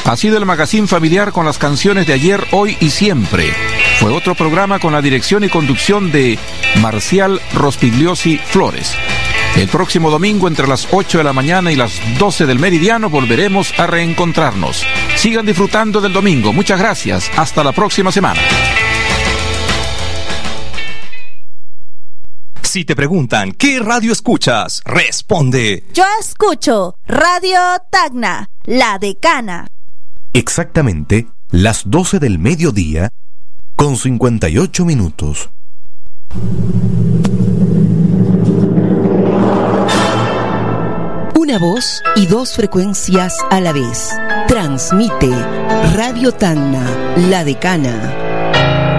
Ha sido el magazín familiar con las canciones de ayer, hoy y siempre. Fue otro programa con la dirección y conducción de Marcial Rospigliosi Flores. El próximo domingo entre las 8 de la mañana y las 12 del meridiano volveremos a reencontrarnos. Sigan disfrutando del domingo. Muchas gracias. Hasta la próxima semana. Si te preguntan ¿qué radio escuchas? Responde: yo escucho Radio Tacna, La Decana. Exactamente las 12 del mediodía con 58 minutos. Una voz y dos frecuencias a la vez. Transmite Radio Tacna, La Decana.